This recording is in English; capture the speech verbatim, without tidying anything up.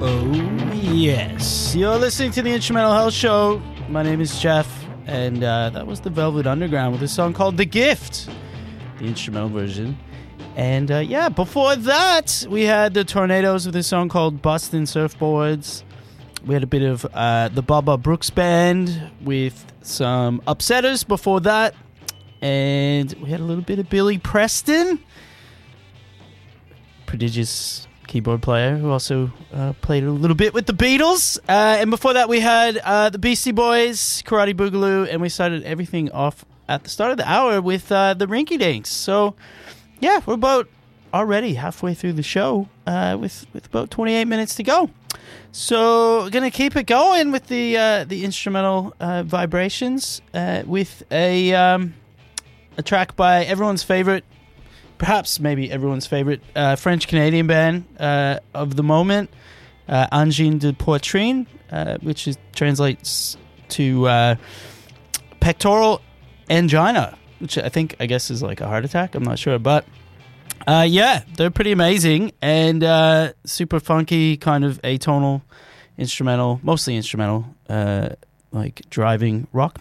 Oh, yes. You're listening to the Instrumental Health Show. My name is Jeff, and uh, that was the Velvet Underground with a song called The Gift, the instrumental version. And uh, yeah, before that, we had the Tornadoes with a song called Bustin' Surfboards. We had a bit of uh, the Baba Brooks Band with some Upsetters before that. And we had a little bit of Billy Preston, prodigious keyboard player who also uh, played a little bit with the Beatles. Uh, and before that, we had uh, the Beastie Boys, Karate Boogaloo, and we started everything off at the start of the hour with uh, the Rinky Dinks. So, yeah, we're about already halfway through the show uh, with, with about twenty-eight minutes to go. So, we're going to keep it going with the uh, the instrumental uh, vibrations uh, with a, um, a track by everyone's favorite, perhaps maybe everyone's favorite uh, French-Canadian band uh, of the moment, uh, Angine de Poitrine, uh, which is, translates to uh, pectoral angina, which I think, I guess, is like a heart attack. I'm not sure. But, uh, yeah, they're pretty amazing and uh, super funky, kind of atonal, instrumental, mostly instrumental, uh, like driving rock